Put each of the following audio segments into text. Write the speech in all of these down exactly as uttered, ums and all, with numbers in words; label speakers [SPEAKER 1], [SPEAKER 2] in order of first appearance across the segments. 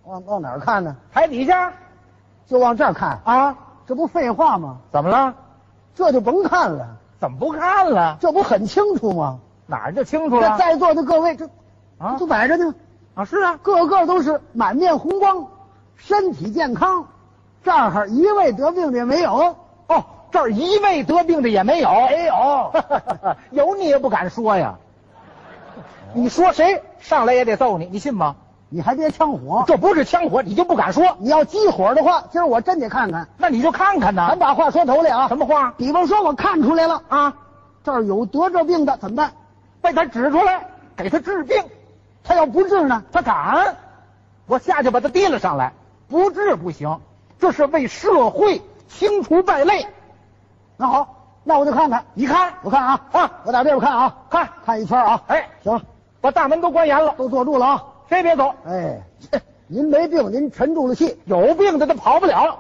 [SPEAKER 1] 往往哪儿看呢？
[SPEAKER 2] 台底下
[SPEAKER 1] 就往这儿看
[SPEAKER 2] 啊？
[SPEAKER 1] 这不废话吗？
[SPEAKER 2] 怎么了？
[SPEAKER 1] 这就甭看了，
[SPEAKER 2] 怎么不看了？
[SPEAKER 1] 这不很清楚吗？
[SPEAKER 2] 哪儿就清楚了？
[SPEAKER 1] 这在座的各位，这
[SPEAKER 2] 啊
[SPEAKER 1] 就摆着呢
[SPEAKER 2] 啊，是啊，
[SPEAKER 1] 个个都是满面红光，身体健康，这儿一位得病的也没有。
[SPEAKER 2] 哦，这儿一位得病的也没有，
[SPEAKER 1] 没有，
[SPEAKER 2] 有你也不敢说呀。你说谁上来也得揍你，你信吗？
[SPEAKER 1] 你还别呛火，
[SPEAKER 2] 这不是枪火，你就不敢说。
[SPEAKER 1] 你要激火的话，今儿我真得看看。
[SPEAKER 2] 那你就看看呐。
[SPEAKER 1] 咱把话说头里啊。
[SPEAKER 2] 什么话？
[SPEAKER 1] 比方说我看出来了
[SPEAKER 2] 啊，
[SPEAKER 1] 这儿有得这病的怎么办？
[SPEAKER 2] 被他指出来，给他治病。
[SPEAKER 1] 他要不治呢？
[SPEAKER 2] 他敢，我下去把他提了上来。不治不行，这是为社会清除败类。
[SPEAKER 1] 那好，那我就看看。
[SPEAKER 2] 你看，
[SPEAKER 1] 我看啊啊，我打这边看啊，
[SPEAKER 2] 看
[SPEAKER 1] 看一圈啊。
[SPEAKER 2] 哎，
[SPEAKER 1] 行了，
[SPEAKER 2] 把大门都关严了，
[SPEAKER 1] 都坐住了啊，
[SPEAKER 2] 谁别走。
[SPEAKER 1] 哎，您没病，您沉住了气。
[SPEAKER 2] 有病的他跑不了。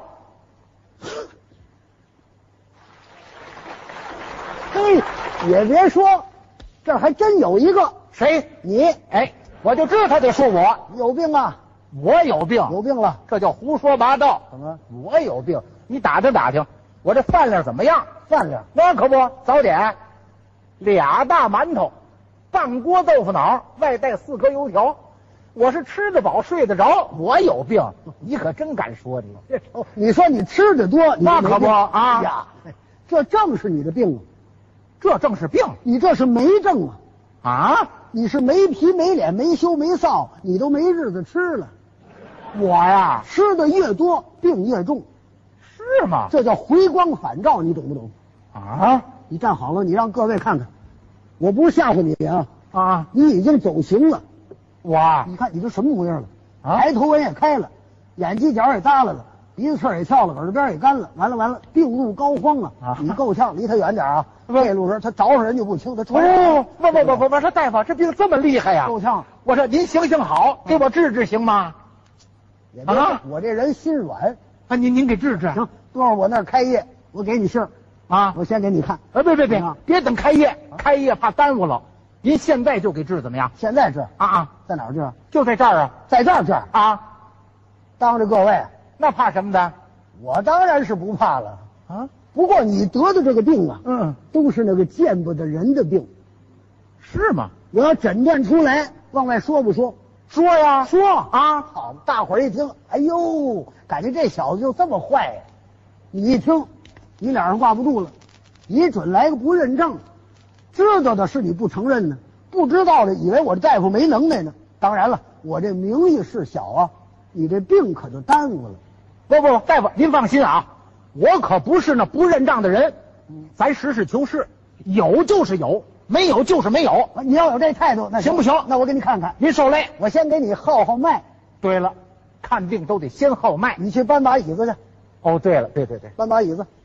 [SPEAKER 1] 嘿，也别说，这儿还真有一个。
[SPEAKER 2] 谁？
[SPEAKER 1] 你？
[SPEAKER 2] 哎，我就知道他得说我
[SPEAKER 1] 有病啊！
[SPEAKER 2] 我有病，
[SPEAKER 1] 有病了，
[SPEAKER 2] 这叫胡说八道。
[SPEAKER 1] 怎么？
[SPEAKER 2] 我有病？你打听打听，我这饭量怎么样？
[SPEAKER 1] 饭量？
[SPEAKER 2] 那可不，早点俩大馒头，半锅豆腐脑，外带四颗油条。我是吃得饱睡得着，我有病，你可真敢说你？
[SPEAKER 1] 你说你吃的多，
[SPEAKER 2] 那可不啊
[SPEAKER 1] 呀，这正是你的病啊，
[SPEAKER 2] 这正是病，
[SPEAKER 1] 你这是没症啊
[SPEAKER 2] 啊！
[SPEAKER 1] 你是没皮没脸没羞没臊，你都没日子吃了。
[SPEAKER 2] 我呀，
[SPEAKER 1] 吃的越多，病越重，
[SPEAKER 2] 是吗？
[SPEAKER 1] 这叫回光返照，你懂不懂？
[SPEAKER 2] 啊！
[SPEAKER 1] 你站好了，你让各位看看，我不是吓唬你啊
[SPEAKER 2] 啊！
[SPEAKER 1] 你已经走形了。
[SPEAKER 2] 我，
[SPEAKER 1] 你看你这什么模样了？
[SPEAKER 2] 啊，
[SPEAKER 1] 抬头纹也开了，眼犄角也耷拉了，鼻子刺也翘了，耳朵边也干了。完了完了，病入膏肓啊！
[SPEAKER 2] 啊
[SPEAKER 1] 你够呛，离他远点啊！这路人他找上人就不轻，他传
[SPEAKER 2] 哦，不不不不不，说大夫，这病这么厉害呀！
[SPEAKER 1] 够呛。
[SPEAKER 2] 我说您行行好，给我治治行吗？
[SPEAKER 1] 也别
[SPEAKER 2] 啊，
[SPEAKER 1] 我这人心软
[SPEAKER 2] 啊，您您给治治。
[SPEAKER 1] 行，多少我那儿开业，我给你信儿
[SPEAKER 2] 啊，
[SPEAKER 1] 我先给你看。
[SPEAKER 2] 哎，别别别
[SPEAKER 1] 啊，
[SPEAKER 2] 别等开业，开业怕耽误了。您现在就给治怎么样？
[SPEAKER 1] 现在治
[SPEAKER 2] 啊啊，
[SPEAKER 1] 在哪儿治？
[SPEAKER 2] 就在这儿啊，
[SPEAKER 1] 在这儿治
[SPEAKER 2] 啊！
[SPEAKER 1] 当着各位，
[SPEAKER 2] 那怕什么的？
[SPEAKER 1] 我当然是不怕了
[SPEAKER 2] 啊。
[SPEAKER 1] 不过你得的这个病啊，
[SPEAKER 2] 嗯，
[SPEAKER 1] 都是那个见不得人的病，
[SPEAKER 2] 是吗？
[SPEAKER 1] 我要诊断出来，往外说不说？
[SPEAKER 2] 说呀，
[SPEAKER 1] 说
[SPEAKER 2] 啊！
[SPEAKER 1] 好，大伙儿一听，哎呦，感觉这小子就这么坏呀！你一听，你脸上挂不住了，你准来个不认证。知道的是你不承认呢，不知道的以为我这大夫没能耐呢。当然了，我这名义是小啊，你这病可就耽误了。
[SPEAKER 2] 不不，大夫您放心啊，我可不是那不认账的人，咱实事求是，有就是有，没有就是没有。
[SPEAKER 1] 你要有这态度，那
[SPEAKER 2] 行不行？
[SPEAKER 1] 那我给你看看。
[SPEAKER 2] 您受累，
[SPEAKER 1] 我先给你号号脉。
[SPEAKER 2] 对了，看病都得先号脉。
[SPEAKER 1] 你去搬把椅子去。
[SPEAKER 2] 哦，对了，对对对，
[SPEAKER 1] 搬把椅子。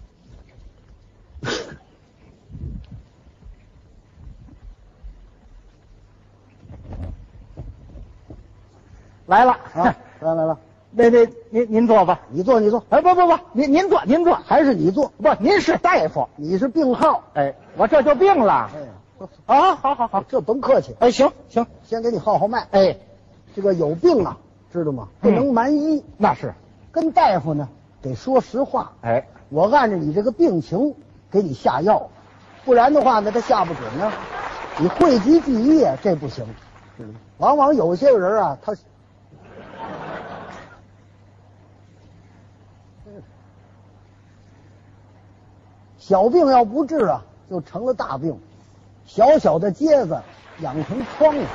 [SPEAKER 2] 来了
[SPEAKER 1] 啊，来来了，
[SPEAKER 2] 那那您您坐吧，
[SPEAKER 1] 你坐你坐。
[SPEAKER 2] 哎，不不不，您您坐您坐，
[SPEAKER 1] 还是你坐？
[SPEAKER 2] 不，您是大夫，
[SPEAKER 1] 你是病号。
[SPEAKER 2] 哎，我这就病了。
[SPEAKER 1] 哎，
[SPEAKER 2] 啊，好好好，
[SPEAKER 1] 这甭客气。
[SPEAKER 2] 哎，行行，
[SPEAKER 1] 先给你号号脉。
[SPEAKER 2] 哎，
[SPEAKER 1] 这个有病啊，知道吗？不能蛮医。
[SPEAKER 2] 那是，
[SPEAKER 1] 跟大夫呢得说实话。
[SPEAKER 2] 哎，
[SPEAKER 1] 我按照你这个病情给你下药，不然的话呢，他下不准呢。你讳疾忌医啊，这不行。嗯，往往有些人啊，他小病要不治啊，就成了大病。小小的疖子养成疮了。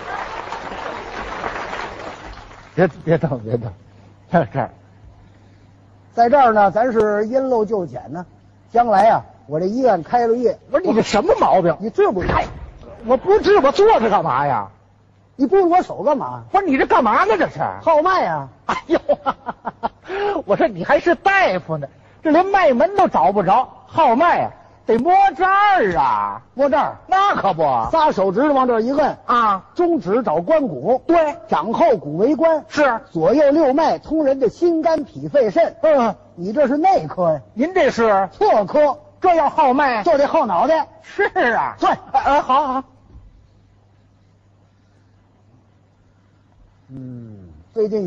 [SPEAKER 2] 别别动别动，这这儿，
[SPEAKER 1] 在这儿呢，咱是因陋就简呢。将来啊，我这医院开了业，
[SPEAKER 2] 不是你这什么毛病？
[SPEAKER 1] 你治不治？
[SPEAKER 2] 我不治，我坐着干嘛呀？
[SPEAKER 1] 你不用我手干嘛？
[SPEAKER 2] 不是你这干嘛呢？这是
[SPEAKER 1] 号脉啊！
[SPEAKER 2] 哎呦，我说你还是大夫呢，这连脉门都找不着，号脉啊，得摸这儿啊，
[SPEAKER 1] 摸这儿，
[SPEAKER 2] 那可不，
[SPEAKER 1] 仨手指头往这儿一摁
[SPEAKER 2] 啊，
[SPEAKER 1] 中指找关骨，
[SPEAKER 2] 对，
[SPEAKER 1] 掌后骨为关，
[SPEAKER 2] 是
[SPEAKER 1] 左右六脉通人的心肝脾肺肾。
[SPEAKER 2] 嗯，
[SPEAKER 1] 你这是内科呀，
[SPEAKER 2] 您这是
[SPEAKER 1] 侧科，
[SPEAKER 2] 这要号脉
[SPEAKER 1] 就得号脑袋。
[SPEAKER 2] 是啊，
[SPEAKER 1] 对，
[SPEAKER 2] 呃，好好，
[SPEAKER 1] 嗯，最近有。